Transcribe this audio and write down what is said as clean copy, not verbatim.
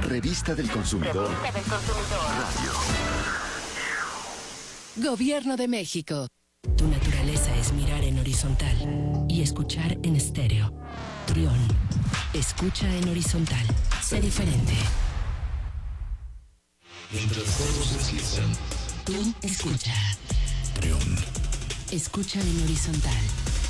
Revista del Consumidor. Radio. Gobierno de México. Tu naturaleza es mirar en horizontal y escuchar en estéreo. Trión. Escucha en horizontal. Sé diferente. Mientras todos deslizan, Tú escucha. Trión. Escucha en horizontal.